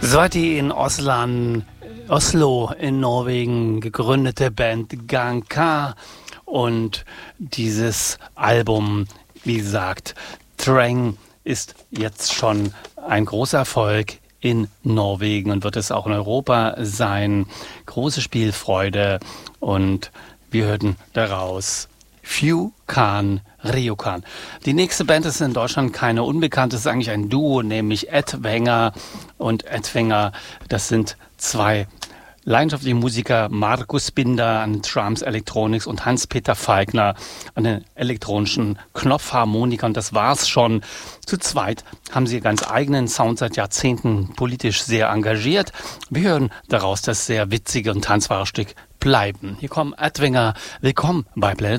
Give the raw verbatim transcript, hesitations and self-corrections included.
So hat die in Oslan, Oslo in Norwegen gegründete Band Gang K und dieses Album, wie gesagt, Trang, ist jetzt schon ein großer Erfolg in Norwegen und wird es auch in Europa sein. Große Spielfreude und wir hörten daraus Few Khan, Ryokan. Die nächste Band ist in Deutschland keine unbekannte, es ist eigentlich ein Duo, nämlich Ed Wenger und Ed Wenger. Das sind zwei leidenschaftliche Musiker, Markus Binder an Drums, Electronics und Hans-Peter Falkner an den elektronischen Knopfharmonika. Und das war's schon. Zu zweit haben sie ganz eigenen Sound seit Jahrzehnten politisch sehr engagiert. Wir hören daraus das sehr witzige und tanzbare Stück Bleiben. Hier kommen Ed Wenger. Willkommen bei Planet